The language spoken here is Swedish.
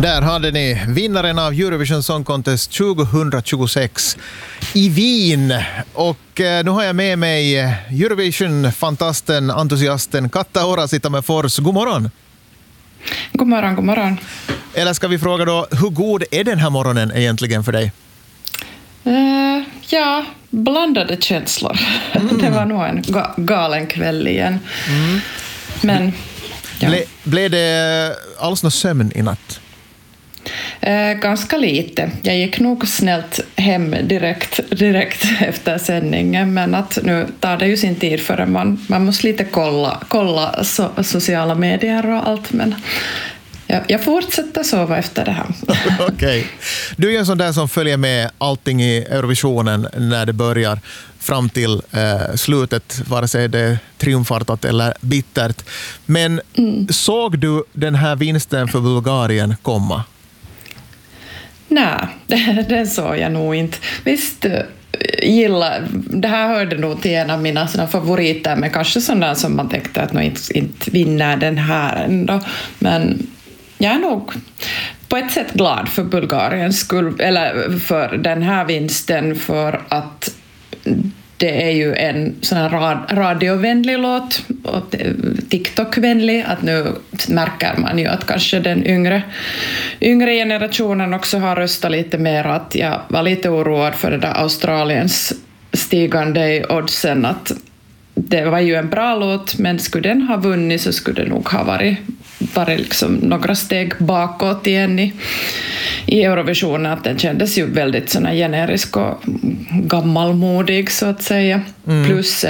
Där hade ni vinnaren av Eurovision Song Contest 2026 i Wien. Och nu har jag med mig Eurovision-fantasten, entusiasten Katta Orasitamefors. God morgon! God morgon, god morgon. Eller ska vi fråga då, hur god är den här morgonen egentligen för dig? Ja, blandade känslor. Det var nog en galen kväll igen. Men ja. Blev det alls någon sömn i natt? Ganska lite. Jag gick nog snällt hem direkt efter sändningen, men att nu tar det ju sin tid förrän man måste lite kolla sociala medier och allt, men jag fortsätter sova efter det här. Okej. Du är ju en sån där som följer med allting i Eurovisionen när det börjar fram till slutet, vare sig det är triumfartat eller bittert. Men såg du den här vinsten för Bulgarien komma? Nej, den såg jag nog inte. Visst, det här hörde nog till en av mina favoriter, men kanske sådana som man tänkte att nog inte vinner den här ändå. Men jag är nog på ett sätt glad för Bulgariens skull, eller för den här vinsten, för att det är ju en sån här radiovänlig låt och TikTok-vänlig, att nu märker man ju att kanske den yngre generationen också har röstat lite mer, att jag var lite oroad för det där Australiens stigande i oddsen, att det var ju en bra låt, men skulle den ha vunnit så skulle det nog ha varit liksom några steg bakåt igen i Eurovisionen, att den kändes ju väldigt såna generisk och gammalmodig så att säga. Plus